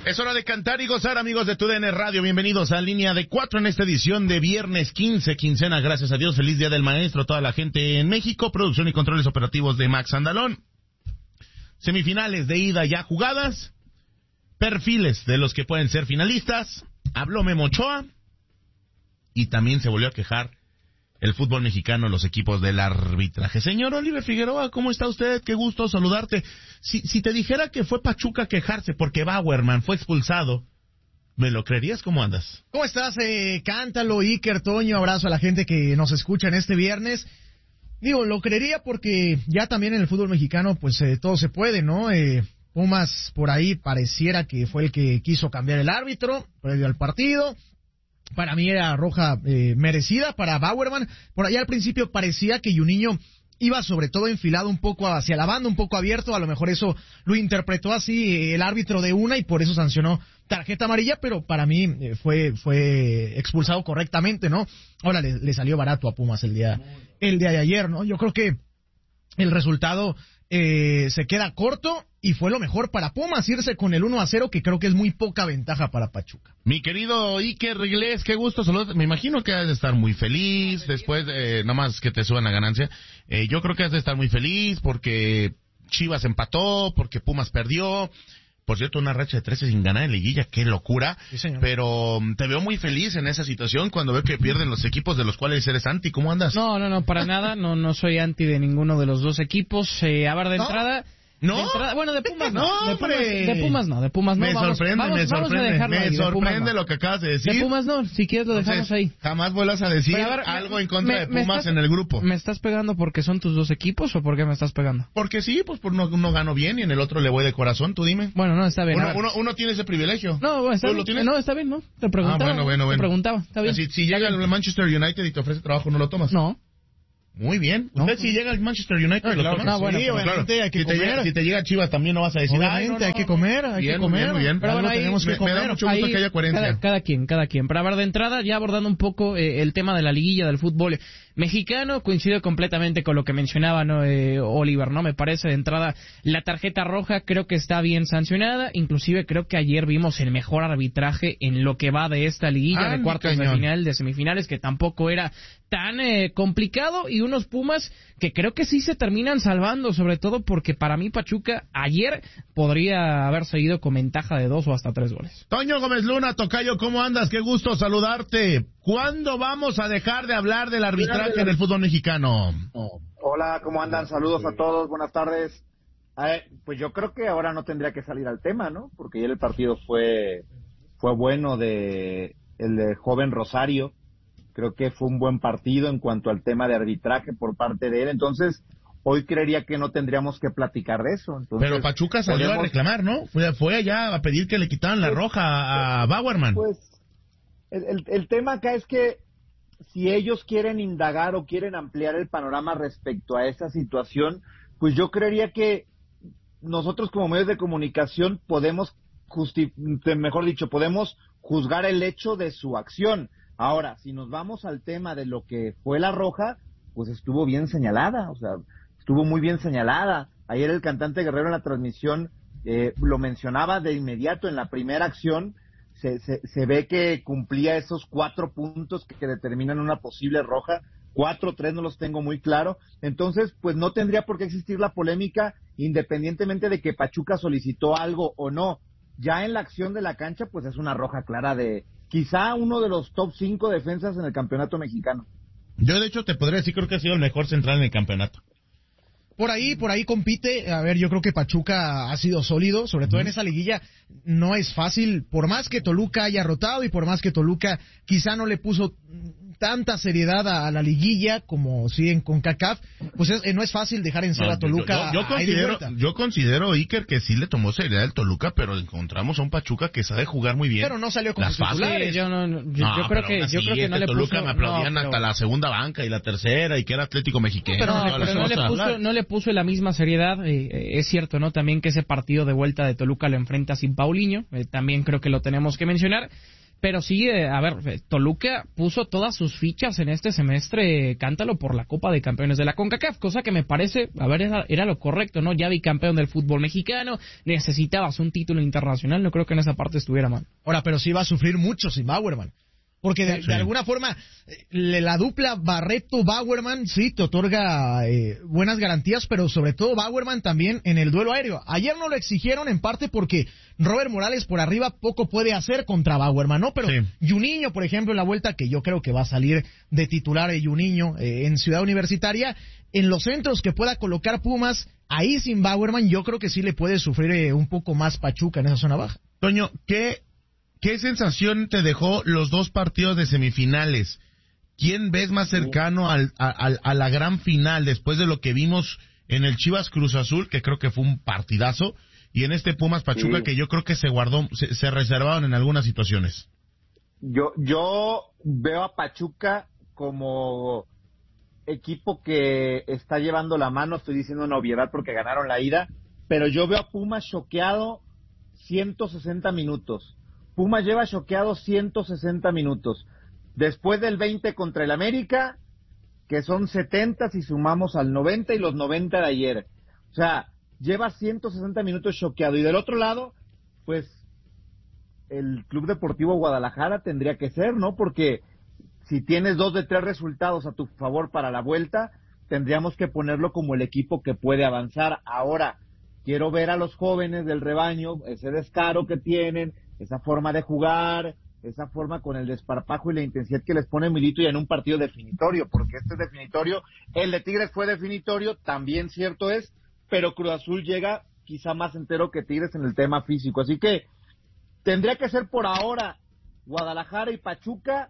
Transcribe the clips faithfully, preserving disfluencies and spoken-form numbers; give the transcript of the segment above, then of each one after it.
Es hora de cantar y gozar, amigos de T U D N Radio. Bienvenidos a Línea de Cuatro en esta edición de viernes quince, quincena. Gracias a Dios, feliz Día del Maestro, toda la gente en México. Producción y controles operativos de Max Andalón. Semifinales de ida ya jugadas. Perfiles de los que pueden ser finalistas. Habló Memo Ochoa. Y también se volvió a quejar el fútbol mexicano, los equipos del arbitraje. Señor Oliver Figueroa, ¿cómo está usted? Qué gusto saludarte. Si, si te dijera que fue Pachuca a quejarse porque Bauerman fue expulsado, ¿me lo creerías? ¿Cómo andas? ¿Cómo estás? Eh, cántalo, Iker, Toño, abrazo a la gente que nos escucha en este viernes. Digo, lo creería porque ya también en el fútbol mexicano, pues eh, todo se puede, ¿no? Eh, Pumas por ahí pareciera que fue el que quiso cambiar el árbitro previo al partido. Para mí era roja eh, merecida para Bauerman. Por allá al principio parecía que Juninho iba sobre todo enfilado un poco hacia la banda, un poco abierto. A lo mejor eso lo interpretó así eh, el árbitro de una y por eso sancionó tarjeta amarilla, pero para mí eh, fue fue expulsado correctamente, ¿no? Ahora le, le salió barato a Pumas el día, el día de ayer, ¿no? Yo creo que el resultado eh, se queda corto y fue lo mejor para Pumas irse con el uno a cero, que creo que es muy poca ventaja para Pachuca. Mi querido Iker Riglés, qué gusto saludarte. Me imagino que has de estar muy feliz después, eh, nada más que te suban la ganancia. Eh, yo creo que has de estar muy feliz porque Chivas empató, porque Pumas perdió. Por cierto, una racha de trece sin ganar en liguilla, qué locura. Sí, señor. Pero te veo muy feliz en esa situación cuando veo que pierden los equipos de los cuales eres anti. ¿Cómo andas? No, no, no, para nada. No, no soy anti de ninguno de los dos equipos. Eh, a ver, de ¿No? entrada... ¿No? De entrada, bueno, de Pumas no. No, de, Pumas, hombre. de Pumas no, de Pumas no. Me vamos, sorprende, vamos, me vamos sorprende. a dejarlo Me ahí, de Pumas sorprende no. lo que acabas de decir. De Pumas no, si quieres lo dejamos Entonces, ahí. Jamás vuelvas a decir Pero a ver, algo me- en contra me- de me Pumas estás- en el grupo. ¿Me estás pegando porque son tus dos equipos o porque me estás pegando? Porque sí, pues por uno, uno gano bien y en el otro le voy de corazón, tú dime. Bueno, no, está bien. a Uno, ver. uno, uno tiene ese privilegio. No, bueno, está ¿Tú bien. lo tienes? No, está bien, ¿no? Te preguntaba. Ah, bueno, bueno, bueno. Te preguntaba, está bien. Si, si llega el Manchester United y te ofrece trabajo, ¿no lo tomas? No. Muy bien. No. ¿Usted si llega al Manchester United Ah, lo claro, toma? no, bueno, sí, pues, obviamente hay que si te, comer. llega, si te llega Chivas también no vas a decir, Obviamente, "Ay, no, no, hay que no". comer, hay Bien, que muy comer. bien, muy bien. Pero Algo bueno, ahí tenemos que me- me da comer. mucho gusto que haya coherencia. Cada, cada quien, cada quien. Para hablar de entrada, ya abordando un poco eh, el tema de la liguilla del fútbol mexicano, coincido completamente con lo que mencionaba, ¿no? eh, Oliver, ¿no? Me parece de entrada la tarjeta roja creo que está bien sancionada, inclusive creo que ayer vimos el mejor arbitraje en lo que va de esta liguilla Ah, de mi cuartos de cañón. final, de semifinales, que tampoco era tan eh, complicado, y unos Pumas que creo que sí se terminan salvando, sobre todo porque para mí Pachuca ayer podría haber seguido con ventaja de dos o hasta tres goles. Toño Gómez Luna, tocayo, ¿cómo andas? Qué gusto saludarte. ¿Cuándo vamos a dejar de hablar del arbitraje en el fútbol mexicano? Hola, ¿cómo andan? Saludos a todos, buenas tardes. Eh, pues yo creo que ahora no tendría que salir al tema, ¿no? Porque ayer el partido fue fue bueno de el de joven Rosario. Creo que fue un buen partido en cuanto al tema de arbitraje por parte de él. Entonces, hoy creería que no tendríamos que platicar de eso. Entonces, Pero Pachuca salió podemos- a reclamar, ¿no? Fue, fue allá a pedir que le quitaran la roja a Bauerman. Pues el, el, el tema acá es que si ellos quieren indagar o quieren ampliar el panorama respecto a esa situación, pues yo creería que nosotros como medios de comunicación podemos, justi- mejor dicho, podemos juzgar el hecho de su acción. Ahora, si nos vamos al tema de lo que fue la roja, pues estuvo bien señalada, o sea, estuvo muy bien señalada. Ayer el cantante Guerrero en la transmisión eh, lo mencionaba de inmediato en la primera acción. Se, se, se ve que cumplía esos cuatro puntos que, que determinan una posible roja, cuatro o tres no los tengo muy claro, entonces pues no tendría por qué existir la polémica independientemente de que Pachuca solicitó algo o no. Ya en la acción de la cancha pues es una roja clara de quizá uno de los top cinco defensas en el campeonato mexicano. Yo de hecho te podría decir, creo que ha sido el mejor central en el campeonato. Por ahí, por ahí compite. A ver, yo creo que Pachuca ha sido sólido, sobre todo en esa liguilla. No es fácil, por más que Toluca haya rotado y por más que Toluca quizá no le puso tanta seriedad a, a la liguilla como sí en CONCACAF, pues es, eh, no es fácil dejar en cero No, a Toluca. yo, yo, yo a ida y considero, vuelta. yo considero, Iker, que sí le tomó seriedad el Toluca, pero encontramos a un Pachuca que sabe jugar muy bien. Pero no salió con las sus fases. titulares. Sí, yo no, no, yo, No, yo creo pero que aún así, yo creo que no este le Toluca puso me aplaudían no, pero- hasta la segunda banca y la tercera y que era Atlético Mexicano. Pero, y no, todas pero las no, le cosas. puso, no le puso la misma seriedad. Eh, eh, es cierto, ¿no? También que ese partido de vuelta de Toluca lo enfrenta sin Paulinho. Eh, también creo que lo tenemos que mencionar. Pero sí, eh, a ver, Toluca puso todas sus fichas en este semestre, eh, cántalo, por la Copa de Campeones de la CONCACAF, cosa que me parece, a ver, era, era lo correcto, ¿no? Ya bicampeón del fútbol mexicano, necesitabas un título internacional, no creo que en esa parte estuviera mal. Ahora, pero sí va a sufrir mucho sin Bauerman. Porque de, Sí. de alguna forma, eh, la dupla Barreto-Bauerman sí te otorga eh, buenas garantías, pero sobre todo Bauerman también en el duelo aéreo. Ayer no lo exigieron en parte porque Robert Morales por arriba poco puede hacer contra Bauerman, ¿no? Pero Sí. Juninho, por ejemplo, en la vuelta, que yo creo que va a salir de titular eh, Juninho eh, en Ciudad Universitaria, en los centros que pueda colocar Pumas, ahí sin Bauerman, yo creo que sí le puede sufrir eh, un poco más Pachuca en esa zona baja. Toño, ¿qué, ¿qué sensación te dejó los dos partidos de semifinales? ¿Quién ves más cercano al, a, a, a la gran final después de lo que vimos en el Chivas Cruz Azul, que creo que fue un partidazo, y en este Pumas Pachuca, Sí. que yo creo que se guardó, se, se reservaron en algunas situaciones? Yo, yo veo a Pachuca como equipo que está llevando la mano, estoy diciendo una obviedad porque ganaron la ida, pero yo veo a Pumas choqueado ciento sesenta minutos. Pumas lleva choqueado ciento sesenta minutos. Después del veinte contra el América, que son setenta si sumamos al noventa y los noventa de ayer. O sea, lleva ciento sesenta minutos choqueado. Y del otro lado, pues, el Club Deportivo Guadalajara tendría que ser, ¿no? Porque si tienes dos de tres resultados a tu favor para la vuelta, tendríamos que ponerlo como el equipo que puede avanzar. Ahora, quiero ver a los jóvenes del rebaño, ese descaro que tienen, esa forma de jugar, esa forma con el desparpajo y la intensidad que les pone Milito y en un partido definitorio, porque este es definitorio, el de Tigres fue definitorio, también cierto es, pero Cruz Azul llega quizá más entero que Tigres en el tema físico, así que tendría que ser por ahora Guadalajara y Pachuca,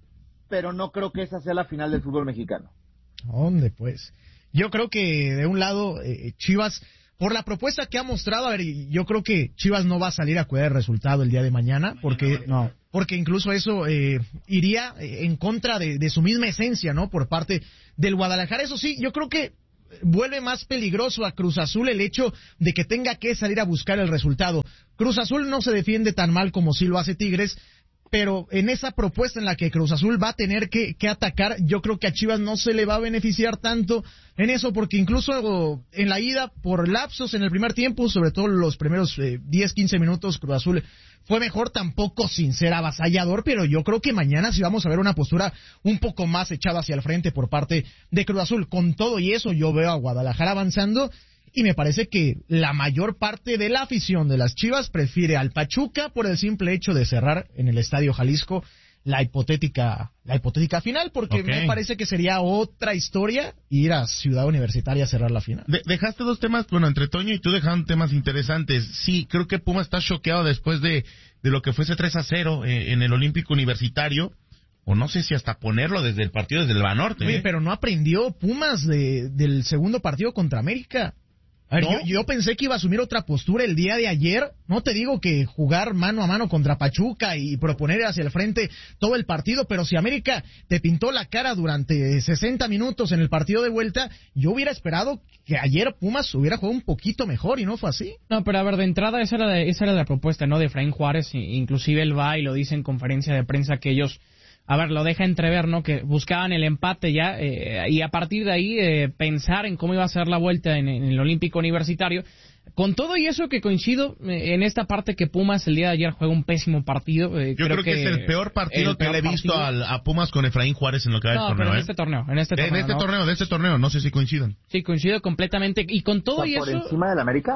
pero no creo que esa sea la final del fútbol mexicano. ¿Dónde, pues? Yo creo que de un lado eh, Chivas, por la propuesta que ha mostrado, a ver, yo creo que Chivas no va a salir a cuidar el resultado el día de mañana, porque no, porque incluso eso eh, iría en contra de, de su misma esencia, ¿no? Por parte del Guadalajara. Eso sí, yo creo que vuelve más peligroso a Cruz Azul el hecho de que tenga que salir a buscar el resultado. Cruz Azul no se defiende tan mal como sí lo hace Tigres, pero en esa propuesta en la que Cruz Azul va a tener que, que atacar, yo creo que a Chivas no se le va a beneficiar tanto en eso, porque incluso en la ida, por lapsos en el primer tiempo, sobre todo los primeros eh, diez, quince minutos, Cruz Azul fue mejor, tampoco sin ser avasallador, pero yo creo que mañana sí vamos a ver una postura un poco más echada hacia el frente por parte de Cruz Azul. Con todo y eso, yo veo a Guadalajara avanzando, y me parece que la mayor parte de la afición de las Chivas prefiere al Pachuca por el simple hecho de cerrar en el Estadio Jalisco la hipotética la hipotética final, porque Okay. me parece que sería otra historia ir a Ciudad Universitaria a cerrar la final. De, dejaste dos temas, bueno, entre Toño y tú dejaron temas interesantes. Sí, creo que Puma está choqueado después de, de lo que fue ese tres a cero eh, en el Olímpico Universitario, o no sé si hasta ponerlo desde el partido desde el Banorte. Oye, ¿eh? pero no aprendió Pumas de, del segundo partido contra América. A ver, ¿No? yo, yo pensé que iba a asumir otra postura el día de ayer. No te digo que jugar mano a mano contra Pachuca y proponer hacia el frente todo el partido, pero si América te pintó la cara durante sesenta minutos en el partido de vuelta, yo hubiera esperado que ayer Pumas hubiera jugado un poquito mejor y no fue así. No, pero a ver, de entrada esa era, de, esa era la propuesta, ¿no? De Efraín Juárez, inclusive él va y lo dice en conferencia de prensa que ellos, a ver, lo deja entrever, ¿no? Que buscaban el empate ya eh, y a partir de ahí eh, pensar en cómo iba a ser la vuelta en, en el Olímpico Universitario. Con todo y eso que coincido eh, en esta parte que Pumas el día de ayer juega un pésimo partido. Eh, Yo creo, creo que, que es el peor partido el que peor le he visto al, a Pumas con Efraín Juárez en lo que va no, del torneo. Pero en ¿eh? este torneo, en este de, torneo. De este ¿no? torneo, de este torneo, no sé si coincidan. Sí, coincido completamente. Y con todo y ¿Por eso... encima del América?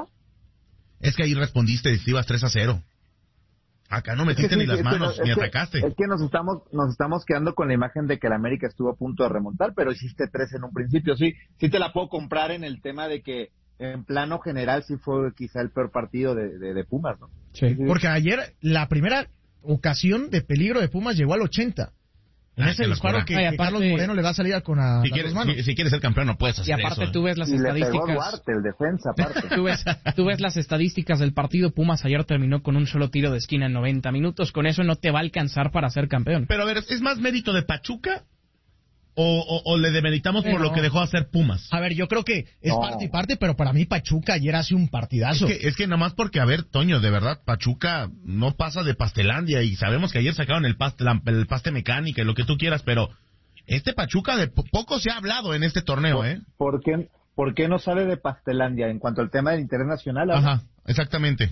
Es que ahí respondiste, ibas tres a cero. Acá no metiste es que ni sí, las es manos, que, ni es atacaste. Que, es que nos estamos nos estamos quedando con la imagen de que el América estuvo a punto de remontar, pero hiciste tres en un principio. Sí, sí te la puedo comprar en el tema de que en plano general sí fue quizá el peor partido de, de, de Pumas, ¿no? Sí. Sí, porque ayer la primera ocasión de peligro de Pumas llegó al ochenta. En ah, ese disparo que, Ay, que aparte, Carlos Moreno le va a salir con a, si, quieres, si, si quieres ser campeón no puedes hacer eso. Y aparte eso, tú ves las y estadísticas. Le pegó Duarte, el defensa, aparte. tú, ves, tú ves las estadísticas del partido. Pumas ayer terminó con un solo tiro de esquina en noventa minutos. Con eso no te va a alcanzar para ser campeón. Pero a ver, ¿es más mérito de Pachuca o, o, o le demeritamos por Pero, lo que dejó hacer Pumas? A ver, yo creo que es No. parte y parte, pero para mí Pachuca ayer hace un partidazo. Es que, es que nada más porque, a ver, Toño, de verdad, Pachuca no pasa de Pastelandia y sabemos que ayer sacaron el paste, la- el paste mecánica y lo que tú quieras, pero este Pachuca de po- poco se ha hablado en este torneo, ¿eh? ¿Por qué, ¿Por qué no sale de Pastelandia en cuanto al tema del interés nacional? ¿Habla? Ajá, exactamente.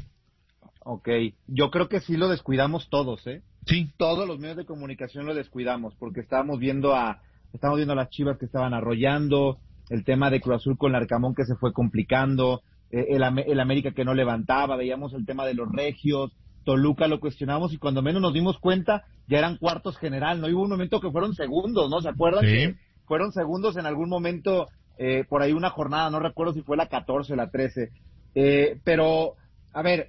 Ok, yo creo que sí lo descuidamos todos, ¿eh? Sí. Todos los medios de comunicación lo descuidamos porque estábamos viendo a estábamos viendo a las Chivas que estaban arrollando, el tema de Cruz Azul con Larcamón que se fue complicando, eh, el, Am- el América que no levantaba, veíamos el tema de los regios, Toluca lo cuestionamos y cuando menos nos dimos cuenta ya eran cuartos general, no. Y hubo un momento que fueron segundos, ¿no? ¿Se acuerdan? Sí. Que fueron segundos en algún momento, eh, por ahí una jornada, no recuerdo si fue la catorce o la trece, eh, pero, a ver,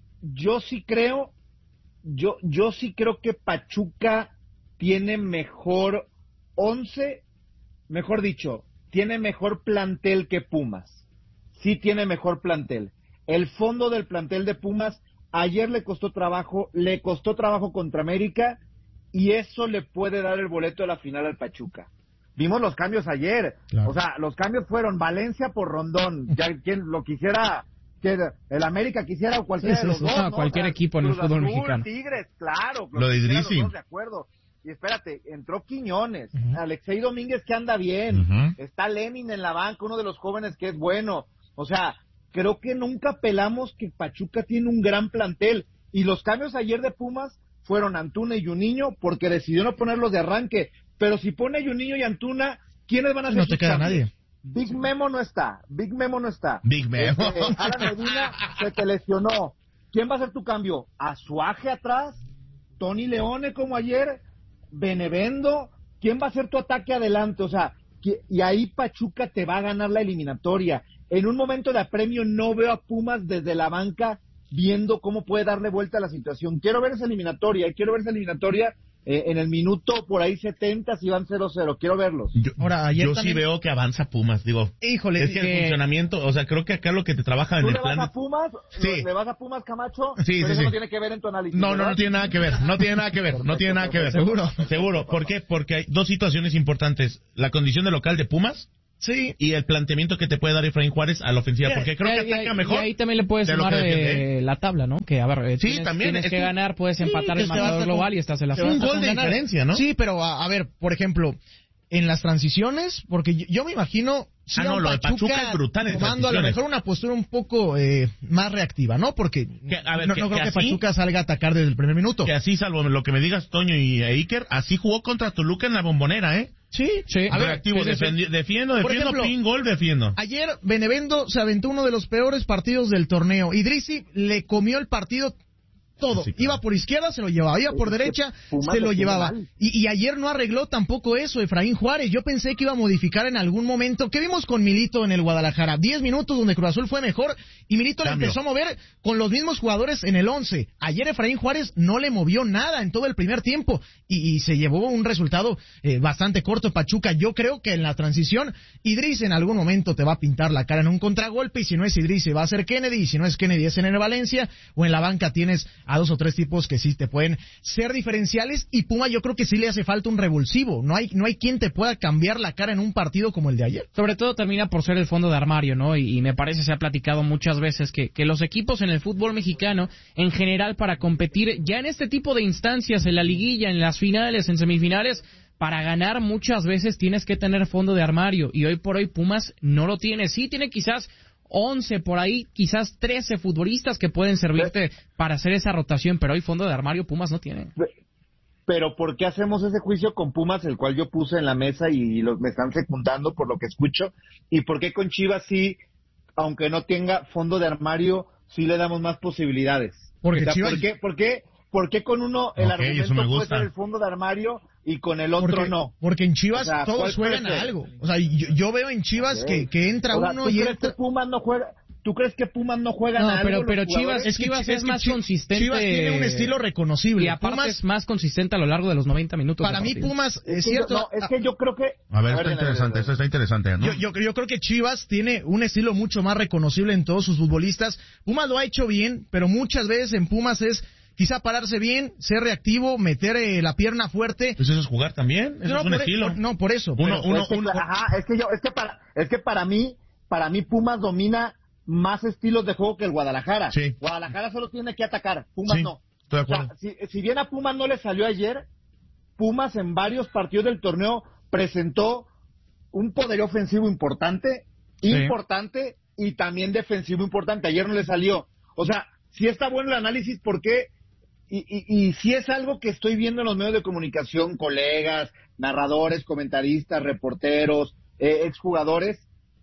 yo sí creo, yo, yo sí creo que Pachuca tiene mejor once, mejor dicho, tiene mejor plantel que Pumas. Sí tiene mejor plantel. El fondo del plantel de Pumas ayer le costó trabajo, le costó trabajo contra América y eso le puede dar el boleto de la final al Pachuca. Vimos los cambios ayer, Claro. o sea, los cambios fueron Valencia por Rondón, ya quien lo quisiera, que el América quisiera o cualquiera Sí, sí, de los sí. dos, No, ¿no? cualquier O sea, equipo en el Cruz fútbol Azul, mexicano. Tigres, claro, Lo de quisiera Idrissi. los dos, de acuerdo. Y espérate, entró Quiñones, Ujú. Alexei Domínguez que anda bien, Ujú. está Lenin en la banca, uno de los jóvenes que es bueno. O sea, creo que nunca pelamos que Pachuca tiene un gran plantel. Y los cambios ayer de Pumas fueron Antuna y Juninho porque decidió no ponerlos de arranque. Pero si pone a Juninho y Antuna, ¿quiénes van a ser No sus te queda cambios? nadie. Big Memo no está, Big Memo no está. Big Memo. Este, Alan Medina se te lesionó. ¿Quién va a hacer tu cambio? ¿Azuaje atrás? ¿Tony Leone como ayer? ¿Benevendo? ¿Quién va a hacer tu ataque adelante? O sea, que- y ahí Pachuca te va a ganar la eliminatoria. En un momento de apremio no veo a Pumas desde la banca viendo cómo puede darle vuelta a la situación. Quiero ver esa eliminatoria, y quiero ver esa eliminatoria eh, en el minuto por ahí setenta si van cero cero. Quiero verlos. Yo, Ahora, ayer yo también- sí veo que avanza Pumas, digo. Híjole, Es que el que- funcionamiento, o sea, creo que acá lo que te trabaja en ¿Tú el le vas plan... a de- Pumas? Sí. ¿Le vas a Pumas, Camacho? Sí, Pero sí, eso sí. no tiene que ver en tu análisis, No, no, ¿verdad? no tiene nada que ver, no tiene nada que ver, no tiene nada que ver. Seguro. Seguro. ¿Por qué? Porque hay dos situaciones importantes. La condición de local de Pumas Sí, y el planteamiento que te puede dar Efraín Juárez a la ofensiva. Mira, Porque creo Y que ahí- ataca y mejor. ahí también le puedes de lo sumar que defiende, eh, la tabla, ¿no? Que, a ver, eh, Sí, tienes, también, tienes es que que- ganar, puedes sí, empatar que el te vas marcador a- global y estás en la te final. Un vas a gol de ganar. diferencia, ¿no? Sí, pero a, a ver, por ejemplo, en las transiciones, porque yo, yo me imagino sí Ah, no, a un lo de Pachuca es brutal en tomando a lo transiciones. mejor una postura un poco eh, más reactiva, ¿no? Porque Que, a ver, no, que- no creo que que, así- Pachuca salga a atacar desde el primer minuto. Que así, salvo lo que me digas Toño y Iker, así jugó contra Toluca en la Bombonera, ¿eh? Sí, Sí. A ver, Reactivo, sí, sí, sí. defendi- defiendo, Por defiendo, ejemplo, pin, gol, defiendo. ayer Benevendo se aventó uno de los peores partidos del torneo. Idrissi le comió el partido todo. Sí, claro. Iba por izquierda, se lo llevaba. Iba por Es que derecha, Pumas se lo defiende llevaba. mal. Y, y ayer no arregló tampoco eso Efraín Juárez. Yo pensé que iba a modificar en algún momento. ¿Qué vimos con Milito en el Guadalajara? Diez minutos donde Cruz Azul fue mejor y Milito Cambio. le empezó a mover con los mismos jugadores en el once. Ayer Efraín Juárez no le movió nada en todo el primer tiempo y, y se llevó un resultado eh, bastante corto Pachuca. Yo creo que en la transición Idris en algún momento te va a pintar la cara en un contragolpe y si no es Idris va a ser Kennedy y si no es Kennedy es en el Valencia o en la banca tienes a dos o tres tipos que sí te pueden ser diferenciales y Puma yo creo que sí le hace falta un revulsivo. No hay no hay quien te pueda cambiar la cara en un partido como el de ayer. Sobre todo termina por ser el fondo de armario, ¿no? Y, y me parece, se ha platicado muchas veces que, que los equipos en el fútbol mexicano, en general, para competir ya en este tipo de instancias, en la liguilla, en las finales, en semifinales, para ganar muchas veces tienes que tener fondo de armario. Y hoy por hoy Pumas no lo tiene. Sí tiene quizás once por ahí, quizás trece futbolistas que pueden servirte para hacer esa rotación, pero hoy fondo de armario Pumas no tiene. Pero ¿por qué hacemos ese juicio con Pumas, el cual yo puse en la mesa y los me están secundando por lo que escucho? ¿Y por qué con Chivas sí, aunque no tenga fondo de armario, sí le damos más posibilidades? Porque O sea, Chivas- ¿por qué, por qué, por qué con uno el Ok, argumento eso me puede gusta. ser el fondo de armario y con el otro Porque, no? porque en Chivas O sea, todos ¿cuál juegan puede a ser? algo. O sea, yo, yo veo en Chivas Ok. que, que entra O sea, uno ¿tú y crees entra... que Pumas no juega? ¿Tú crees que Pumas no juegan No, a algo? pero- los pero jugadores? Chivas- Chivas es que más Chi- consistente. Chivas tiene un estilo reconocible. Y aparte Pumas, es más consistente a lo largo de los noventa minutos. para de mí partido. Pumas, es Es que cierto... yo- no, es que yo creo que... A ver, está Daniel, interesante, Daniel, esto está interesante, ¿no? Yo, yo, yo creo que Chivas tiene un estilo mucho más reconocible en todos sus futbolistas. Pumas lo ha hecho bien, pero muchas veces en Pumas es quizá pararse bien, ser reactivo, meter eh, la pierna fuerte. Pues eso es jugar también, eso no, es un por, estilo. Por, no, por eso. Uno, pero, uno, es que, uno, ajá, es que yo, es que para, es que para mí, para mí Pumas domina más estilos de juego que el Guadalajara. Sí. Guadalajara solo tiene que atacar, Pumas sí, no. Estoy de acuerdo. O sea, si, si bien a Pumas no le salió ayer, Pumas en varios partidos del torneo presentó un poder ofensivo importante, sí. importante y también defensivo importante. Ayer no le salió. O sea, si está bueno el análisis, ¿por qué? Y, y, y si es algo que estoy viendo en los medios de comunicación, colegas, narradores, comentaristas, reporteros, eh, exjugadores,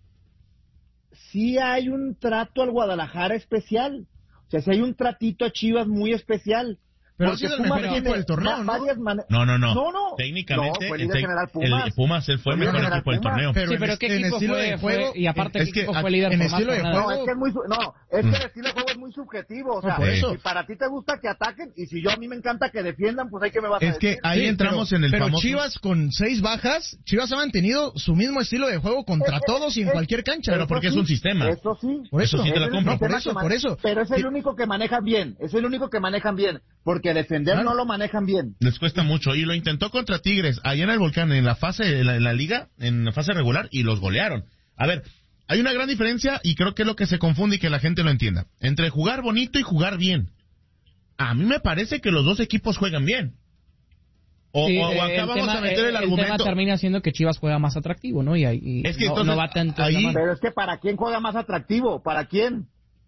sí hay un trato al Guadalajara especial. O sea, sí hay un tratito a Chivas muy especial. Pero ha sido el mejor equipo del torneo, ¿no? No, no, no. No, no. Técnicamente, no, fue el, líder general Pumas. el Pumas él fue el Fue mejor líder equipo del Pumas. torneo. Pero sí, en pero es- ¿qué en equipo estilo fue, de fue- juego, y aparte, es ¿qué que equipo a- fue líder en por más estilo de jornadas? No, juego- es que es muy, su- no, es que el estilo de juego es muy subjetivo, o sea, por eso. si para ti te gusta que ataquen, y si yo a mí me encanta que defiendan, pues hay que me vas a Es decir. que ahí Sí, entramos pero, en el pero famoso... Chivas con seis bajas, Chivas ha mantenido su mismo estilo de juego contra Eh, eh, todos y en eh, cualquier cancha. pero Eso porque es sí, un sistema. Eso sí. Por eso, Eso sí te la Ese es el compro. No, por sistema eso, que por mane- eso. Pero es el Sí. único que manejan bien, es el único que manejan bien, porque defender Claro. no lo manejan bien. Les cuesta mucho. Y lo intentó contra Tigres, allá en el Volcán, en la fase, en la, en la liga, en la fase regular, y los golearon. A ver, hay una gran diferencia, y creo que es lo que se confunde y que la gente lo entienda, entre jugar bonito y jugar bien. A mí me parece que los dos equipos juegan bien. O, Sí, o- o eh, acá el vamos tema, a meter el, el argumento. tema termina siendo que Chivas juega más atractivo, ¿no? Y, ahí- y Es que no, entonces, no va tanto ahí- de la mano. Pero es que ¿para quién juega más atractivo? ¿Para quién?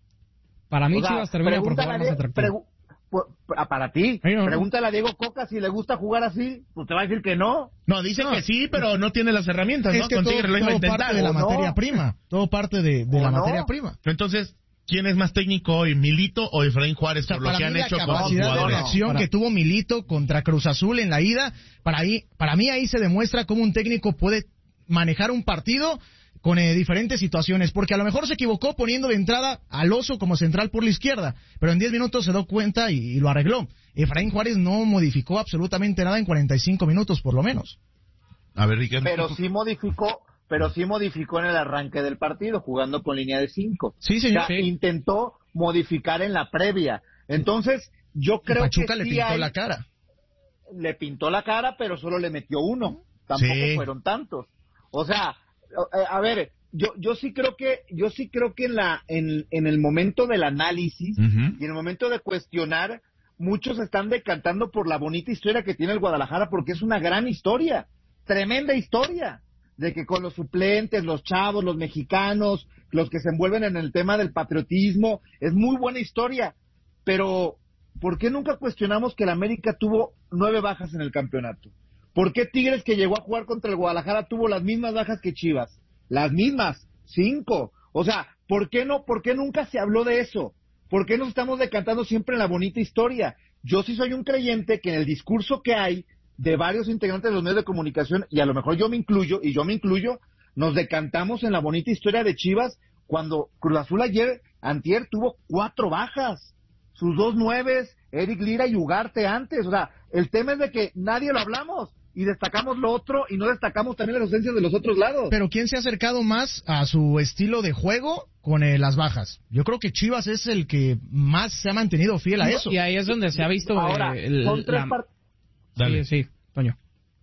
Para mí O sea, Chivas termina por pregúntale jugar a más Die- atractivo. pregu- pu- ah, para ti, Ay, no, no. pregúntale a Diego Coca si le gusta jugar así, pues te va a decir que no. No, dicen No. que sí, pero no tiene las herramientas, ¿no? Es que Con todo, Tigres lo iba a todo intentar. parte de la ¿o no? materia prima. Todo parte de, de ¿O la no? materia prima. Entonces, ¿quién es más técnico hoy, Milito o Efraín Juárez, O sea, por lo para que mí han la hecho con sus capacidad de jugadores? reacción Para- que tuvo Milito contra Cruz Azul en la ida, para ahí, para mí ahí se demuestra cómo un técnico puede manejar un partido con eh, diferentes situaciones, porque a lo mejor se equivocó poniendo de entrada al Oso como central por la izquierda, pero en diez minutos se dio cuenta y, y lo arregló. Efraín Juárez no modificó absolutamente nada en cuarenta y cinco minutos, por lo menos. A ver, Ricardo. Pero sí modificó, pero sí modificó en el arranque del partido, jugando con línea de cinco. Sí, O señor. sea, Sí. intentó modificar en la previa. Entonces, yo creo Pachuca que le sí pintó hay- la cara. le pintó la cara, pero solo le metió uno. Tampoco Sí. fueron tantos. O sea, eh, a ver, yo yo sí creo que yo sí creo que en la en, en el momento del análisis Ujú. y en el momento de cuestionar, muchos están decantando por la bonita historia que tiene el Guadalajara, porque es una gran historia, tremenda historia, de que con los suplentes, los chavos, los mexicanos, los que se envuelven en el tema del patriotismo, es muy buena historia, pero ¿por qué nunca cuestionamos que el América tuvo nueve bajas en el campeonato? ¿Por qué Tigres, que llegó a jugar contra el Guadalajara, tuvo las mismas bajas que Chivas? Las mismas, cinco. O sea, ¿por qué no? ¿Por qué nunca se habló de eso? ¿Por qué nos estamos decantando siempre en la bonita historia? Yo sí soy un creyente que en el discurso que hay de varios integrantes de los medios de comunicación, y a lo mejor yo me incluyo, y yo me incluyo, nos decantamos en la bonita historia de Chivas cuando Cruz Azul ayer, antier, tuvo cuatro bajas. Sus dos nueves, Eric Lira y Ugarte antes. O sea, el tema es de que nadie lo hablamos y destacamos lo otro y no destacamos también las ausencias de los otros lados. Pero ¿quién se ha acercado más a su estilo de juego con eh, las bajas? Yo creo que Chivas es el que más se ha mantenido fiel a eso. Y ahí es donde se ha visto Ahora, eh, el- son tres la- par- Dale. Sí, sí, Toño.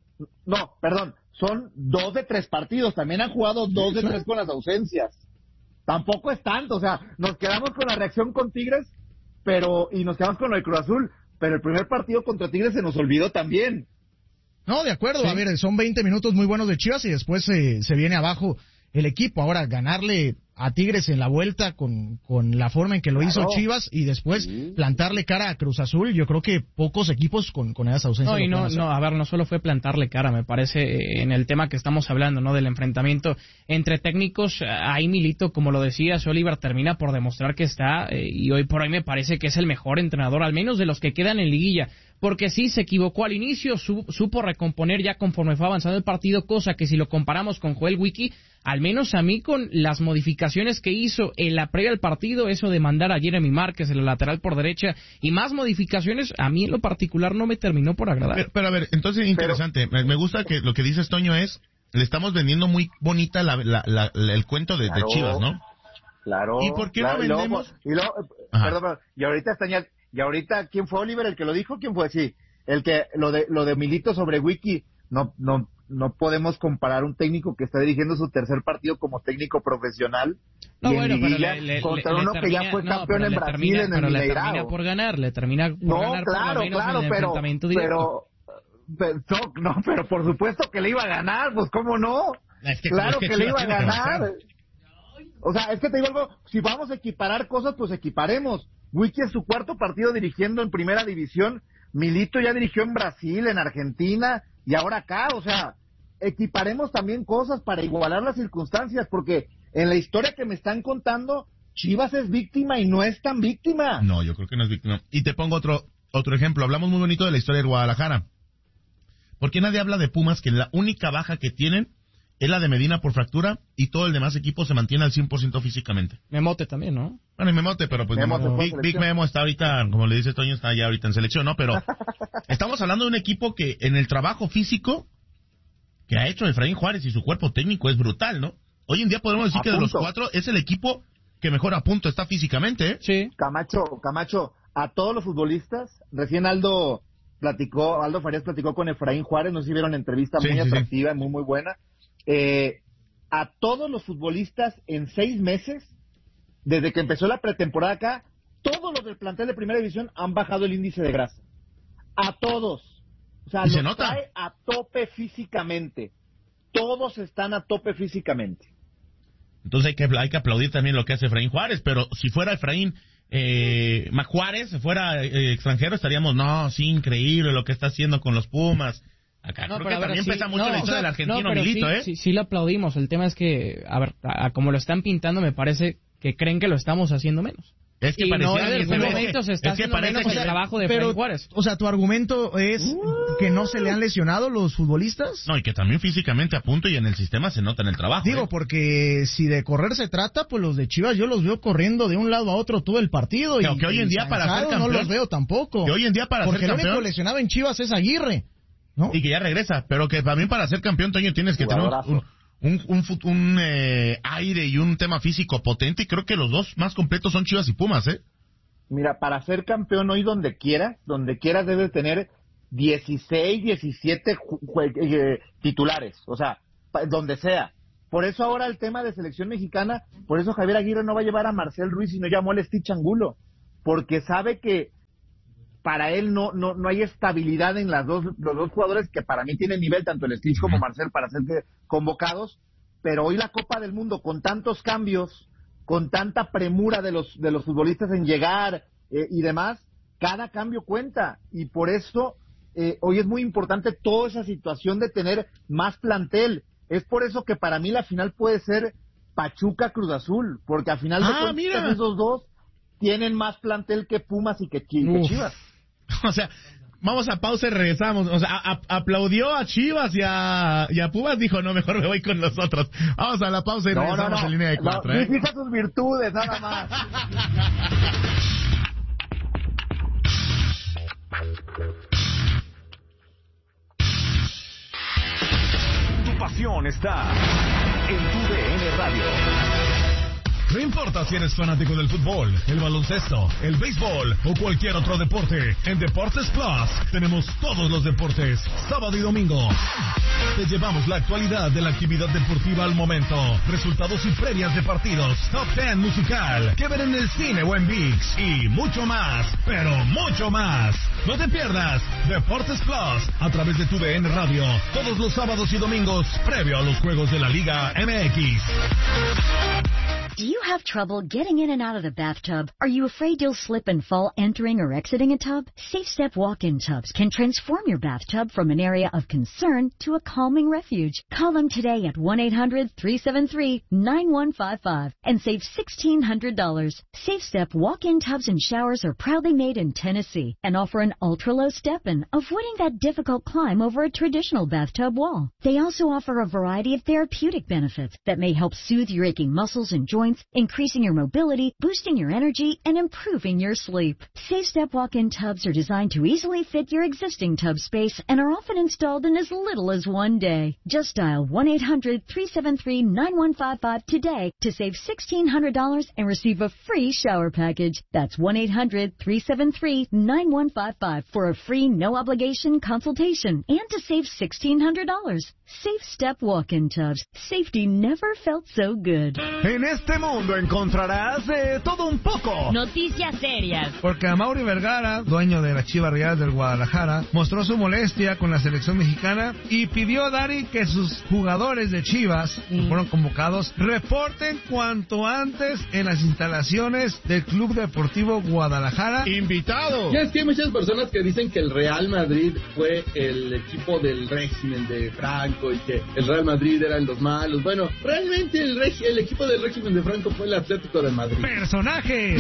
No, perdón, son dos de tres partidos. También han jugado dos de tres con las ausencias. Tampoco es tanto. O sea, nos quedamos con la reacción con Tigres, pero y nos quedamos con lo de Cruz Azul. Pero el primer partido contra Tigres se nos olvidó también. No, de acuerdo. Sí. A ver, son veinte minutos muy buenos de Chivas y después se, se viene abajo el equipo. Ahora, ganarle a Tigres en la vuelta con, con la forma en que lo Claro. hizo Chivas y después Sí. plantarle cara a Cruz Azul, yo creo que pocos equipos con, con esas ausencias. No, y lo no, pueden hacer. no, a ver, no solo fue plantarle cara, me parece, eh, en el tema que estamos hablando, ¿no? Del enfrentamiento entre técnicos, eh, ahí Milito, como lo decías, Oliver termina por demostrar que está, eh, y hoy por hoy me parece que es el mejor entrenador, al menos de los que quedan en liguilla, porque sí, se equivocó al inicio, su- supo recomponer ya conforme fue avanzando el partido, cosa que si lo comparamos con Joel Wiki, al menos a mí con las modificaciones que hizo en la previa del partido, eso de mandar a Jeremy Márquez, el lateral por derecha, y más modificaciones, a mí en lo particular no me terminó por agradar. Pero, pero a ver, entonces interesante. Me, me gusta que lo que dices, Toño, es le estamos vendiendo muy bonita la, la, la- la- el cuento de, de Claro. Chivas, ¿no? Claro. ¿Y por qué no claro, y luego, vendemos? y luego, Ajá. perdón, perdón, y ahorita está añad- Y ahorita, ¿quién fue, Oliver, el que lo dijo? ¿Quién fue? Sí, el que, lo de, lo de Milito sobre Wiki, no, no, no podemos comparar un técnico que está dirigiendo su tercer partido como técnico profesional no, y bueno, en liguilla pero le, le, contra le, uno le que ya termina, fue no, campeón en Brasil termina, en el pero Mineirao. le termina por ganar, le termina por no, ganar claro, por lo menos claro, en el pero, enfrentamiento directo. pero, pero, no, no, pero por supuesto que le iba a ganar, pues cómo no, es que, claro es que, que le iba a tiene que ganar. avanzar. O sea, es que te digo algo, si vamos a equiparar cosas, pues equiparemos. Wiki es su cuarto partido dirigiendo en primera división, Milito ya dirigió en Brasil, en Argentina y ahora acá, o sea, equiparemos también cosas para igualar las circunstancias, porque en la historia que me están contando, Chivas es víctima y no es tan víctima. No, yo creo que no es víctima. Y te pongo otro otro ejemplo, hablamos muy bonito de la historia de Guadalajara. ¿Por qué nadie habla de Pumas, que la única baja que tienen es la de Medina por fractura y todo el demás equipo se mantiene al cien por ciento físicamente? Memote también, ¿no? Bueno, y Memote, pero pues Memo Memo, Big, Big Memo está ahorita, como le dice Toño, está ya ahorita en selección, ¿no? Pero estamos hablando de un equipo que en el trabajo físico que ha hecho Efraín Juárez y su cuerpo técnico es brutal, ¿no? Hoy en día podemos decir A que de los punto. cuatro es el equipo que mejor a punto está físicamente, ¿eh? Sí. Camacho, Camacho, a todos los futbolistas, recién Aldo platicó, Aldo Farías platicó con Efraín Juárez, no sé si vieron la entrevista, Sí, muy sí, atractiva, muy muy buena. Eh, a todos los futbolistas en seis meses, desde que empezó la pretemporada acá, todos los del plantel de primera división han bajado el índice de grasa. A todos. O sea, ¿Y se los nota? trae a tope físicamente. Todos están a tope físicamente. Entonces hay que, hay que aplaudir también lo que hace Efraín Juárez, pero si fuera Efraín eh, Juárez, si fuera eh, extranjero, estaríamos, no, sí, increíble lo que está haciendo con los Pumas. Acá No, creo pero que a ver, también sí, pesa mucho no, la o historia sea, del argentino no, pero Milito, sí, ¿eh? Sí, sí lo aplaudimos. El tema es que, a ver, a, a como lo están pintando, me parece que creen que lo estamos haciendo menos. Es que y parecía no, en que algún se ve- momento se está es que haciendo parece menos que- el trabajo de Pero, Efraín Juárez. o sea, tu argumento es que no se le han lesionado los futbolistas. No, y que también físicamente a punto y en el sistema se nota en el trabajo. Digo, ¿eh? porque si de correr se trata, pues los de Chivas yo los veo corriendo de un lado a otro todo el partido. Que- y que hoy en día para ser cansados campeón- no los veo tampoco. que hoy en día para porque ser el único campeón- lesionado en Chivas es Aguirre, ¿no? Y que ya regresa, pero que también para ser campeón, Toño, tienes que tener un, Jugadorazo. un, un, un fut- un, eh, aire y un tema físico potente, y creo que los dos más completos son Chivas y Pumas, ¿eh? Mira, para ser campeón hoy donde quieras, donde quieras debes tener dieciséis, diecisiete ju- jue- eh, titulares, o sea, pa- donde sea. Por eso ahora el tema de selección mexicana, por eso Javier Aguirre no va a llevar a Marcel Ruiz y no llamó al Stitch Angulo, porque sabe que para él no no no hay estabilidad en las dos los dos jugadores que para mí tienen nivel, tanto el Stitch como Marcel, para ser que- convocados, pero hoy la Copa del Mundo con tantos cambios, con tanta premura de los de los futbolistas en llegar eh, y demás, cada cambio cuenta, y por eso eh, hoy es muy importante toda esa situación de tener más plantel. Es por eso que para mí la final puede ser Pachuca Cruz Azul, porque al final de Ah, cuentas mira. esos dos tienen más plantel que Pumas y que, Chi- que Uf. Chivas. O sea, vamos a pausa y regresamos. O sea, a- a- aplaudió a Chivas y a, y a Pumas, dijo, no, mejor me voy con los otros. Vamos a la pausa y No, no, regresamos no. en línea de No, cuatro, ¿eh? fija sus virtudes, nada más. Tu pasión está en tu D N Radio. No importa si eres fanático del fútbol, el baloncesto, el béisbol o cualquier otro deporte, en Deportes Plus tenemos todos los deportes, sábado y domingo. Te llevamos la actualidad de la actividad deportiva al momento, resultados y previas de partidos, top ten musical, que ver en el cine o en ViX y mucho más, pero mucho más. No te pierdas Deportes Plus a través de tu D N Radio, todos los sábados y domingos, previo a los juegos de la Liga M X. Do you have trouble getting in and out of the bathtub? Are you afraid you'll slip and fall entering or exiting a tub? Safe Step walk-in tubs can transform your bathtub from an area of concern to a calming refuge. Call them today at one eight hundred three seven three nine one five five and save sixteen hundred dollars. Safe Step walk-in tubs and showers are proudly made in Tennessee and offer an ultra-low step-in, avoiding that difficult climb over a traditional bathtub wall. They also offer a variety of therapeutic benefits that may help soothe your aching muscles and joints joints, increasing your mobility, boosting your energy, and improving your sleep. SafeStep walk-in tubs are designed to easily fit your existing tub space and are often installed in as little as one day. Just dial one eight hundred three seven three nine one five five today to save sixteen hundred dollars and receive a free shower package. That's one eight hundred three seven three nine one five five for a free no-obligation consultation and to save sixteen hundred dollars. SafeStep walk-in tubs. Safety never felt so good. En este mundo encontrarás de todo un poco. Noticias serias. Porque Amaury Vergara, dueño de las Chivas Rayadas del Guadalajara, mostró su molestia con la selección mexicana y pidió a Dari que sus jugadores de Chivas, que fueron convocados, reporten cuanto antes en las instalaciones del Club Deportivo Guadalajara. ¡Invitado! Ya es que hay muchas personas que dicen que el Real Madrid fue el equipo del régimen de Franco y que el Real Madrid eran los malos. Bueno, realmente el, reg- el equipo del régimen de Franco fue el Atlético de Madrid. ¡Personajes!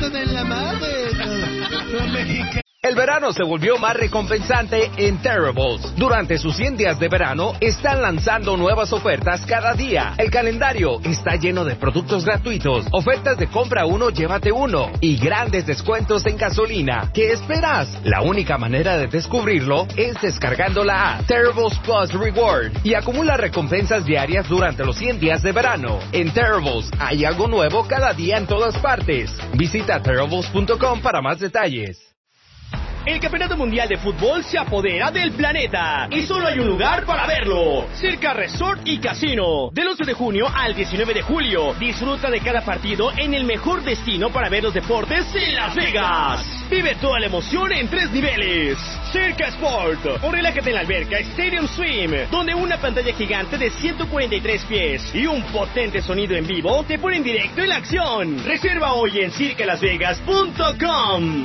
El verano se volvió más recompensante en Terribles. Durante sus cien días de verano, están lanzando nuevas ofertas cada día. El calendario está lleno de productos gratuitos, ofertas de compra uno, llévate uno, y grandes descuentos en gasolina. ¿Qué esperas? La única manera de descubrirlo es descargando la app Terribles Plus Reward y acumula recompensas diarias durante los cien días de verano. En Terribles hay algo nuevo cada día en todas partes. Visita terribles punto com para más detalles. El Campeonato Mundial de Fútbol se apodera del planeta y solo hay un lugar para verlo: Circa Resort y Casino. Del once de junio al diecinueve de julio, disfruta de cada partido en el mejor destino para ver los deportes en Las Vegas. Vive toda la emoción en tres niveles: Circa Sport, o relájate en la alberca Stadium Swim, donde una pantalla gigante de ciento cuarenta y tres pies y un potente sonido en vivo te ponen directo en la acción. Reserva hoy en circa las vegas punto com.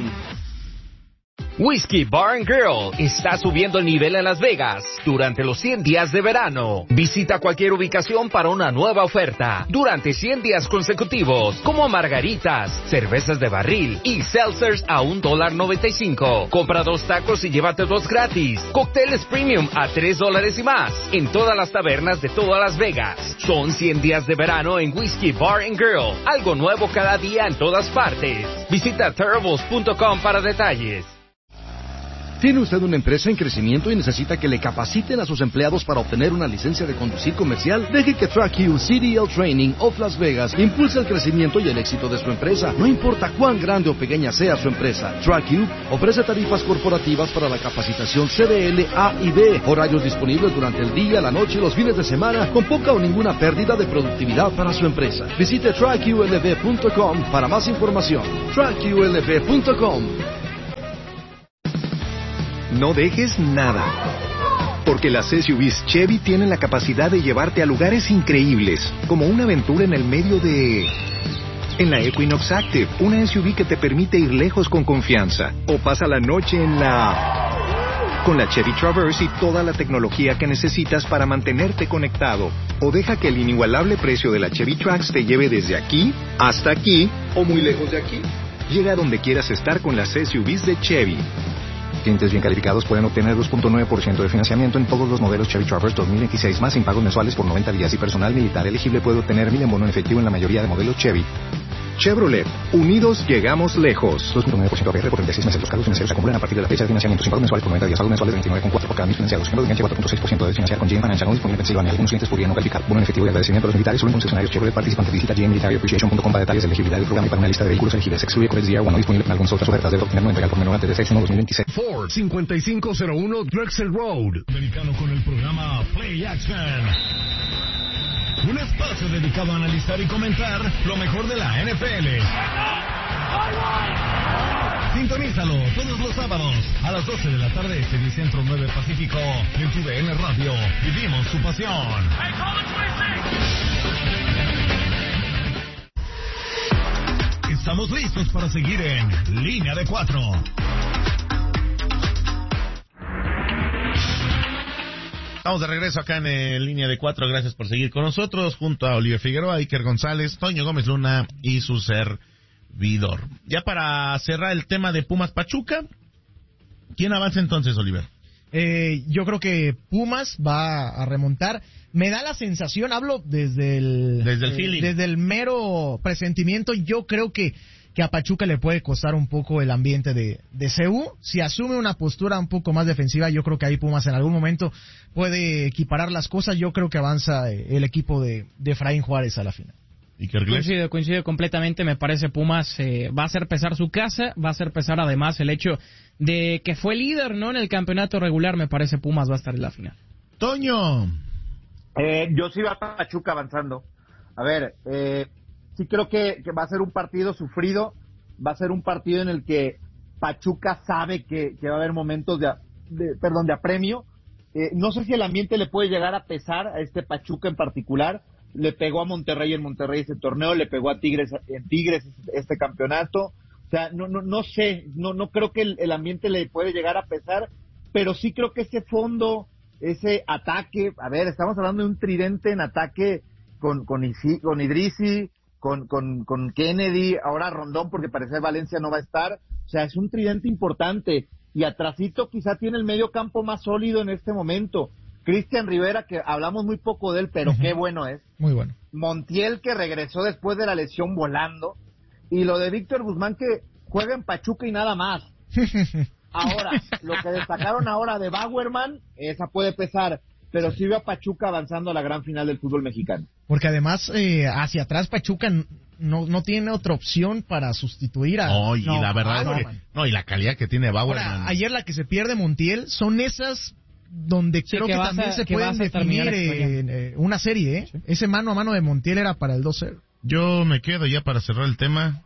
Whiskey Bar and Grill está subiendo el nivel en Las Vegas durante los cien días de verano. Visita cualquier ubicación para una nueva oferta durante cien días consecutivos, como margaritas, cervezas de barril y seltzers a un dólar noventa y cinco. Compra dos tacos y llévate dos gratis. Cócteles premium a tres dólares y más en todas las tabernas de todas Las Vegas. Son cien días de verano en Whiskey Bar and Grill. Algo nuevo cada día en todas partes. Visita terribles punto com para detalles. ¿Tiene usted una empresa en crecimiento y necesita que le capaciten a sus empleados para obtener una licencia de conducir comercial? Deje que TrackU C D L Training of Las Vegas impulse el crecimiento y el éxito de su empresa. No importa cuán grande o pequeña sea su empresa, TrackU ofrece tarifas corporativas para la capacitación C D L A y B, horarios disponibles durante el día, la noche y los fines de semana, con poca o ninguna pérdida de productividad para su empresa. Visite track U L V punto com para más información. track U L V punto com. No dejes nada, porque las S U Vs Chevy tienen la capacidad de llevarte a lugares increíbles, como una aventura en el medio de... En la Equinox Active, una S U V que te permite ir lejos con confianza, o pasa la noche en la... Con la Chevy Traverse y toda la tecnología que necesitas para mantenerte conectado, o deja que el inigualable precio de la Chevy Trax te lleve desde aquí hasta aquí, o muy lejos de aquí. Llega a donde quieras estar con las S U Vs de Chevy. Clientes bien calificados pueden obtener dos punto nueve por ciento de financiamiento en todos los modelos Chevy Traverse dos mil veintiséis más sin pagos mensuales por noventa días, y personal militar elegible puede obtener mil en bono en efectivo en la mayoría de modelos Chevy. Chevrolet, unidos llegamos lejos. dos punto nueve por ciento A P R por treinta y seis meses. Los cargos financieros se acumulan a partir de la fecha de financiamiento sin pagos mensuales por noventa días. Pagos mensuales de veintinueve coma cuatro por cada mil financiados. Ejemplo de enganche cuatro punto seis por ciento de financiar con G M Financial, no disponible en Pensilvania. Algunos clientes podrían no calificar. Bono en efectivo y agradecimiento a los militares solo en concesionarios Chevrolet participantes. Visita G M Military Appreciation punto com para detalles de elegibilidad del programa y para una lista de vehículos elegibles. Excluye Codex D R uno, no disponible en algunas otras ofertas. Debe obtener no entregar por menor antes de seis uno dos mil veintiséis. Ford cincuenta y cinco cero uno Drexel Road. Americano con el programa Play Action. Un espacio dedicado a analizar y comentar lo mejor de la N F L. Sintonízalo todos los sábados a las doce de la tarde, este y Centro nueve Pacífico, en tu D N Radio. Vivimos su pasión. Estamos listos para seguir en Línea de Cuatro. Estamos de regreso acá en eh, Línea de Cuatro. Gracias por seguir con nosotros, junto a Oliver Figueroa, Iker González, Toño Gómez Luna y su servidor. Ya para cerrar el tema de Pumas Pachuca, ¿quién avanza entonces, Oliver? Eh, yo creo que Pumas va a remontar. Me da la sensación, hablo desde el... Desde el eh, feeling. Desde el mero presentimiento, yo creo que, que a Pachuca le puede costar un poco el ambiente de, de C U. Si asume una postura un poco más defensiva, yo creo que ahí Pumas en algún momento puede equiparar las cosas. Yo creo que avanza eh, el equipo de, de Efraín Juárez a la final. Coincido, coincido completamente. Me parece Pumas eh, va a hacer pesar su casa, va a hacer pesar además el hecho de que fue líder, ¿no? En el campeonato regular. Me parece Pumas va a estar en la final. Toño. Eh, yo sí va a Pachuca avanzando. A ver, eh, sí creo que, que va a ser un partido sufrido, va a ser un partido en el que Pachuca sabe que, que va a haber momentos de, de perdón, de apremio. Eh, no sé si el ambiente le puede llegar a pesar a este Pachuca en particular. Le pegó a Monterrey en Monterrey ese torneo, le pegó a Tigres en Tigres este campeonato. O sea, no no no sé, no no creo que el, el ambiente le puede llegar a pesar, pero sí creo que ese fondo, ese ataque, a ver, estamos hablando de un tridente en ataque con con, Isi, con Idrisi, con, con con Kennedy, ahora Rondón porque parece Valencia no va a estar. O sea, es un tridente importante y atrasito quizá tiene el medio campo más sólido en este momento. Cristian Rivera, que hablamos muy poco de él, pero uh-huh. Qué bueno es. Muy bueno. Montiel, que regresó después de la lesión volando. Y lo de Víctor Guzmán, que juega en Pachuca y nada más. Ahora, lo que destacaron ahora de Bauerman, esa puede pesar, pero sí veo a Pachuca avanzando a la gran final del fútbol mexicano. Porque además, eh, hacia atrás Pachuca no no tiene otra opción para sustituir a... No, y no, la verdad no, es que... No, y la calidad que tiene Bauerman. Ahora, ayer la que se pierde Montiel, son esas... donde sí, creo que, que también a, se pueden definir eh, eh, una serie, ¿eh? Sí. Ese mano a mano de Montiel era para el dos cero. Yo me quedo ya para cerrar el tema.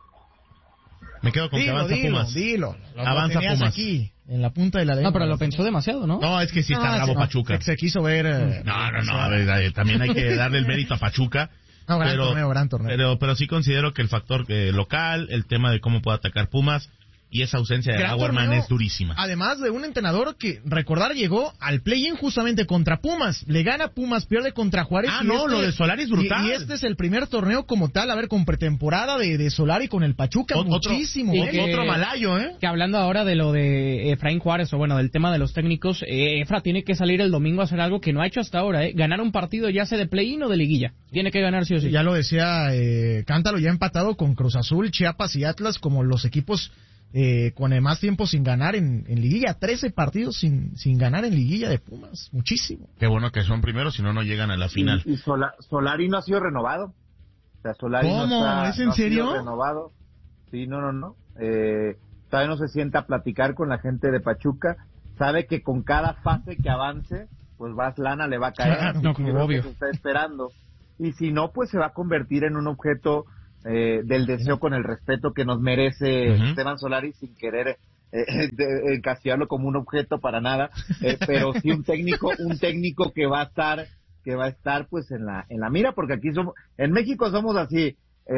Me quedo con dilo, que avanza dilo, Pumas. Dilo, lo avanza Pumas. Aquí, en la punta de la lengua. No, pero lo pensó demasiado, ¿no? No, es que sí está no, bravo no, Pachuca. Se, se quiso ver... Eh, no, no, no, a ver, también hay que darle el mérito a Pachuca. No, gran pero, torneo, gran torneo. Pero, pero sí considero que el factor eh, local, el tema de cómo puede atacar Pumas... Y esa ausencia de Bauerman es durísima. Además de un entrenador que, recordar, llegó al play-in justamente contra Pumas. Le gana Pumas, pierde contra Juárez. Ah, y no, este, lo de Solari es brutal. Y, y este es el primer torneo como tal, a ver, con pretemporada de, de Solari con el Pachuca. Otro, muchísimo. Y que, otro malayo, ¿eh? Que hablando ahora de lo de Efraín Juárez, o bueno, del tema de los técnicos, eh, Efra tiene que salir el domingo a hacer algo que no ha hecho hasta ahora, ¿eh? Ganar un partido ya sea de play-in o de liguilla. Tiene que ganar sí o sí. Ya lo decía eh, Cántalo, ya empatado con Cruz Azul, Chiapas y Atlas como los equipos... Eh, con el más tiempo sin ganar en, en liguilla, trece partidos sin sin ganar en liguilla de Pumas, muchísimo. Qué bueno que son primeros, si no, no llegan a la final. Y, y Sola, Solari no ha sido renovado. O sea, Solari ¿Cómo? No está, ¿Es en no serio? Ha sido renovado. Sí, no, no, no. Eh, todavía no se sienta a platicar con la gente de Pachuca. Sabe que con cada fase que avance, pues más lana le va a caer. Claro, no, como obvio. Se está esperando. Y si no, pues se va a convertir en un objeto Eh, del deseo con el respeto que nos merece uh-huh. Esteban Solari, sin querer eh, de, encasillarlo como un objeto para nada, eh, pero sí un técnico, un técnico que va a estar, que va a estar pues en la en la mira, porque aquí somos, en México somos así,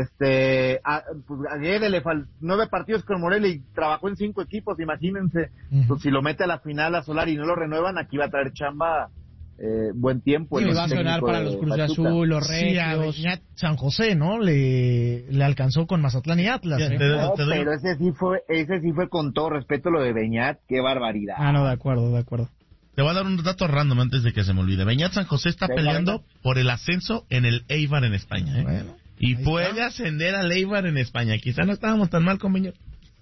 este, a, pues, a Guede le faltan nueve partidos con Morelia y trabajó en cinco equipos, imagínense, uh-huh. Pues, si lo mete a la final a Solari y no lo renuevan, aquí va a traer chamba. Eh, buen tiempo. Sí, va a sonar para los Cruz Azul, los Regios. Sí, San José, ¿no? Le, le alcanzó con Mazatlán y Atlas. ¿eh? ¿eh? No, pero ese sí fue, ese sí fue con todo respeto lo de Beñat, qué barbaridad. Ah, no, de acuerdo, de acuerdo. Te voy a dar un dato random antes de que se me olvide. Beñat San José está venga, peleando venga. por el ascenso en el Eibar en España. ¿eh? Bueno, y puede está. ascender al Eibar en España. Quizá no estábamos tan mal con Beñat.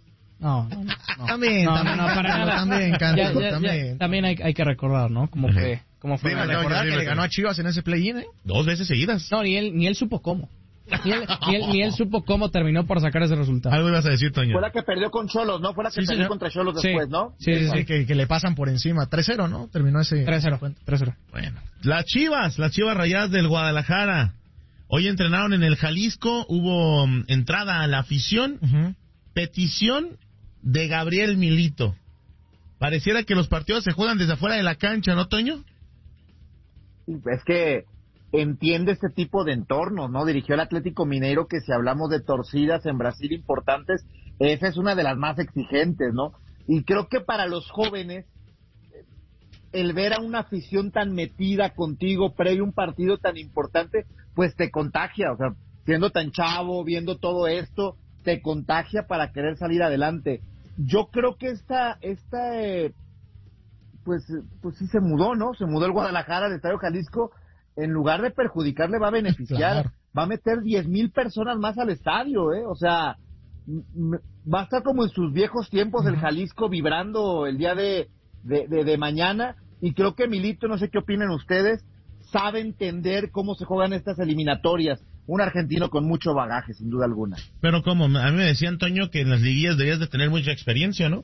No, no, no. También, no, también, no, no, para nada. También, Cántalo, ya, ya, también. Ya, también hay, hay que recordar, ¿no? Cómo fue. ¿Cómo fue? Dime, recordar que le ganó a Chivas en ese play-in, ¿eh? Dos veces seguidas. No, ni él, ni él supo cómo. Ni él, ni, él, ni él supo cómo terminó por sacar ese resultado. Algo ibas a decir, Toño. Fue la que perdió con Cholos, ¿no? Fue la que sí, perdió señor. contra Cholos sí. después, ¿no? Sí, sí, sí, que, que le pasan por encima. tres cero, ¿no? Terminó ese... tres cero. tres cero. Bueno. Las Chivas, las Chivas Rayadas del Guadalajara. Hoy entrenaron en el Jalisco, hubo um, entrada a la afición, uh-huh. petición de Gabriel Milito. Pareciera que los partidos se juegan desde afuera de la cancha, ¿no, Toño? Es que entiende este tipo de entornos, ¿no? Dirigió el Atlético Mineiro, que si hablamos de torcidas en Brasil importantes, esa es una de las más exigentes, ¿no? Y creo que para los jóvenes, el ver a una afición tan metida contigo previo a un partido tan importante, pues te contagia, o sea, siendo tan chavo, viendo todo esto, te contagia para querer salir adelante. Yo creo que esta, esta eh, pues, pues sí se mudó, ¿no? Se mudó el Guadalajara al Estadio Jalisco. En lugar de perjudicarle, va a beneficiar. Claro. Va a meter diez mil personas más al estadio, ¿eh? O sea, m- va a estar como en sus viejos tiempos el Jalisco vibrando el día de, de, de, de mañana. Y creo que Milito, no sé qué opinen ustedes, sabe entender cómo se juegan estas eliminatorias. Un argentino con mucho bagaje, sin duda alguna. Pero como a mí me decía Antonio que en las liguillas deberías de tener mucha experiencia, ¿no?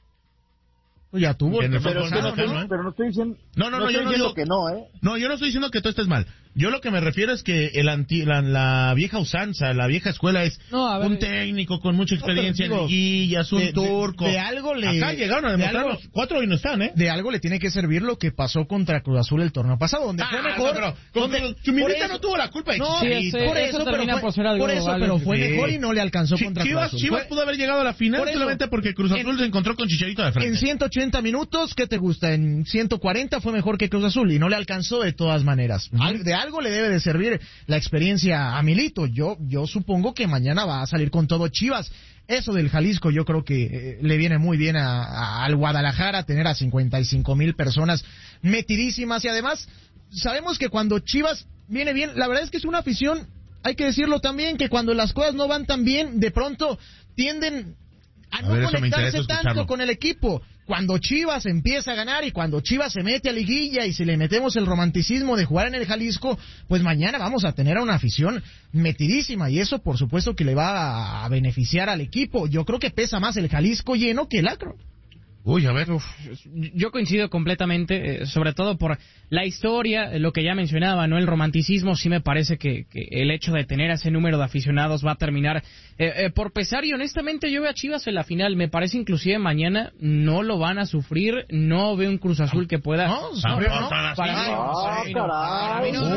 Pues ya tuvo. Pero, pero, es que no, no, ¿no? pero no estoy diciendo, no, no, no, no estoy yo no diciendo digo que no, ¿eh? No, yo no estoy diciendo que tú estés mal. Yo lo que me refiero es que el anti, la, la vieja usanza, la vieja escuela es no, ver, un técnico con mucha experiencia no, en liguillas, un de, turco. De, de algo le... Acá llegaron a demostrar, los cuatro y no están, ¿eh? De algo le tiene que servir lo que pasó contra Cruz Azul el torneo pasado, donde ah, fue mejor. No, pero, donde Chumilita no tuvo la culpa de no, sí, ese, por eso, eso pero fue, por, ser algo por eso, vale, pero fue sí. mejor y no le alcanzó Ch- contra Chivas, Cruz Azul. Chivas fue, pudo haber llegado a la final solamente porque Cruz Azul en, se encontró con Chicharito de frente. En ciento ochenta minutos, ¿qué te gusta? En ciento cuarenta fue mejor que Cruz Azul y no le alcanzó de todas maneras. Uh-huh. De algo le debe de servir la experiencia a Milito. Yo, yo supongo que mañana va a salir con todo Chivas. Eso del Jalisco yo creo que eh, le viene muy bien a, a, al Guadalajara tener a cincuenta y cinco mil personas metidísimas y además sabemos que cuando Chivas viene bien, la verdad es que es una afición, hay que decirlo también, que cuando las cosas no van tan bien, de pronto tienden a, a no ver, conectarse tanto con el equipo. Cuando Chivas empieza a ganar y cuando Chivas se mete a liguilla y si le metemos el romanticismo de jugar en el Jalisco, pues mañana vamos a tener a una afición metidísima y eso por supuesto que le va a beneficiar al equipo. Yo creo que pesa más el Jalisco lleno que el Akron. Uy, a ver. Uf. Yo coincido completamente, eh, sobre todo por la historia, lo que ya mencionaba, ¿no? El romanticismo, sí me parece que, que el hecho de tener ese número de aficionados va a terminar eh, eh, por pesar y honestamente yo veo a Chivas en la final, me parece inclusive mañana no lo van a sufrir, no veo un Cruz Azul que pueda... No, no, no, no, para, para mí no, para mí no, para mí no,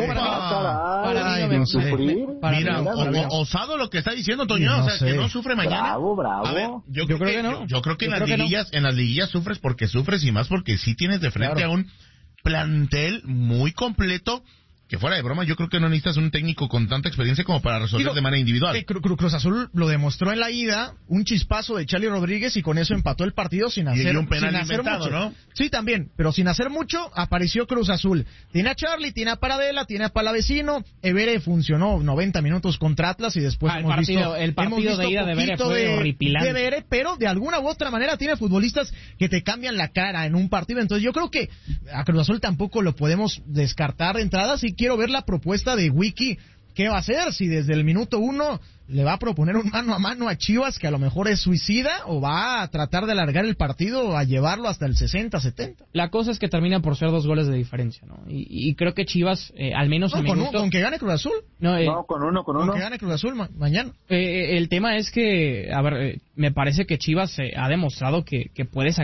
para mí no, mira, osado lo que está diciendo Toño, o sea, que no sufre mañana. Bravo, bravo. A ver, yo, yo creo que, que no. Yo, yo creo que yo en las liguillas, no. en las liguillas sufres porque sufres y más porque sí tienes de frente claro. a un plantel muy completo que fuera de broma, yo creo que no necesitas un técnico con tanta experiencia como para resolver Digo, de manera individual. Eh, Cru- Cruz Azul lo demostró en la ida, un chispazo de Charlie Rodríguez y con eso empató el partido sin hacer, y un penal sin hacer mucho. ¿No? Sí, también, pero sin hacer mucho apareció Cruz Azul. Tiene a Charlie, tiene a Paradela, tiene a Palavecino, Evere funcionó noventa minutos contra Atlas y después ah, hemos el partido, visto el partido hemos visto de ida de Evere fue de, horripilante. De Evere, pero de alguna u otra manera tiene futbolistas que te cambian la cara en un partido, entonces yo creo que a Cruz Azul tampoco lo podemos descartar de entrada, si quiero ver la propuesta de Wiki, ¿qué va a hacer? Si desde el minuto uno le va a proponer un mano a mano a Chivas que a lo mejor es suicida o va a tratar de alargar el partido a llevarlo hasta el sesenta, setenta. La cosa es que termina por ser dos goles de diferencia, ¿no? Y, y creo que Chivas, eh, al menos no, a con, minuto... un, con que gane Cruz Azul. No, eh, no, con uno, con uno. Con que gane Cruz Azul ma- mañana. Eh, el tema es que, a ver, eh, me parece que Chivas eh, ha demostrado que, que puede sacar